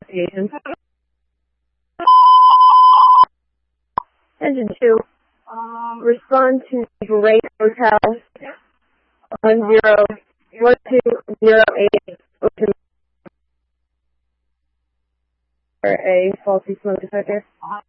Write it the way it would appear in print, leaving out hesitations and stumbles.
investigation. Engine 2, respond to Great Hotel 101208 Ocean for a faulty smoke detector.